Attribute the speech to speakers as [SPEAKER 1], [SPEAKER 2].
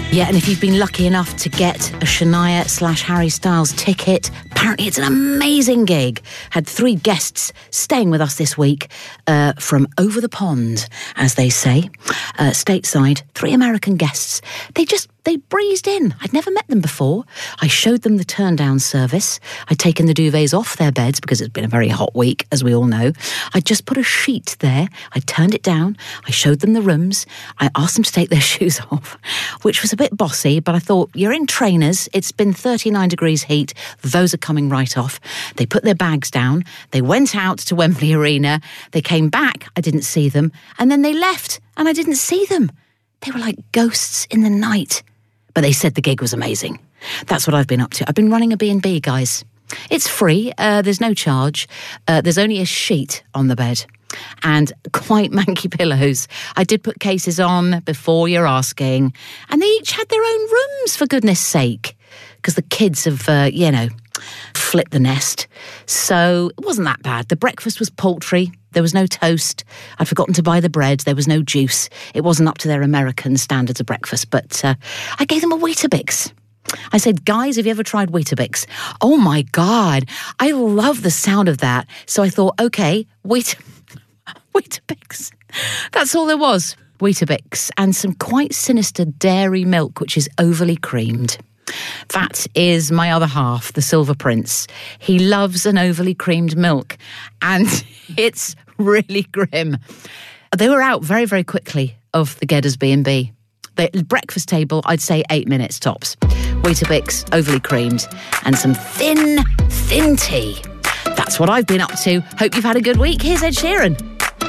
[SPEAKER 1] Yeah, and if you've been lucky enough to get a Shania/Harry Styles ticket, apparently it's an amazing gig. Had 3 guests staying with us this week from over the pond, as they say, stateside. 3 American guests. They breezed in. I'd never met them before. I showed them the turn-down service. I'd taken the duvets off their beds because it's been a very hot week, as we all know. I just put a sheet there. I turned it down. I showed them the rooms. I asked them to take their shoes off, which was a bit bossy, but I thought, you're in trainers. It's been 39 degrees heat. Those are coming right off. They put their bags down. They went out to Wembley Arena. They came back. I didn't see them. And then they left, and I didn't see them. They were like ghosts in the night. But they said the gig was amazing. That's what I've been up to. I've been running a B&B, guys. It's free. There's no charge. There's only a sheet on the bed and quite manky pillows. I did put cases on before you're asking. And they each had their own rooms, for goodness sake. Because the kids have, flipped the nest. So it wasn't that bad. The breakfast was paltry. There was no toast. I'd forgotten to buy the bread. There was no juice. It wasn't up to their American standards of breakfast. But I gave them a Weetabix. I said, guys, have you ever tried Weetabix? Oh, my God. I love the sound of that. So I thought, OK, Weetabix. That's all there was. Weetabix and some quite sinister dairy milk, which is overly creamed. That is my other half, the Silver Prince. He loves an overly creamed milk, and it's really grim. They were out very, very quickly of the Geddes B&B. The breakfast table, I'd say 8 minutes tops. Weetabix, overly creamed, and some thin tea. That's what I've been up to. Hope you've had a good week. Here's Ed Sheeran.